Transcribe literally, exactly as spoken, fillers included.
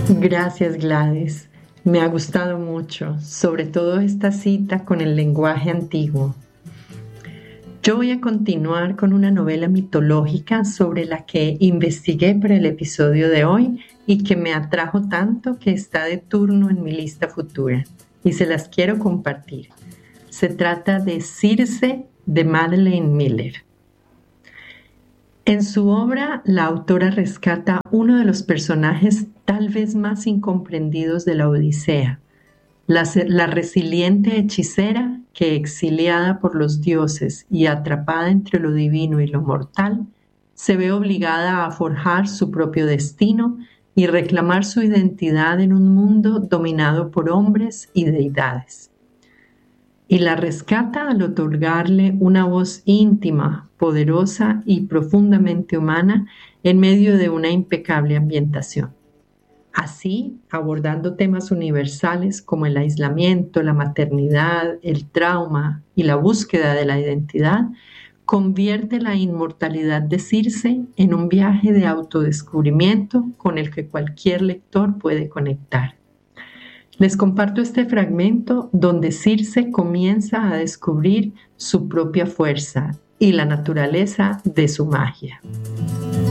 Gracias, Gladys. Me ha gustado mucho, sobre todo esta cita con el lenguaje antiguo. Yo voy a continuar con una novela mitológica sobre la que investigué para el episodio de hoy y que me atrajo tanto que está de turno en mi lista futura y se las quiero compartir. Se trata de Circe de Madeline Miller. En su obra, la autora rescata uno de los personajes tal vez más incomprendidos de la Odisea, la, la resiliente hechicera que, exiliada por los dioses y atrapada entre lo divino y lo mortal, se ve obligada a forjar su propio destino y reclamar su identidad en un mundo dominado por hombres y deidades. Y la rescata al otorgarle una voz íntima, poderosa y profundamente humana en medio de una impecable ambientación. Así, abordando temas universales como el aislamiento, la maternidad, el trauma y la búsqueda de la identidad, convierte la inmortalidad de Circe en un viaje de autodescubrimiento con el que cualquier lector puede conectar. Les comparto este fragmento donde Circe comienza a descubrir su propia fuerza y la naturaleza de su magia.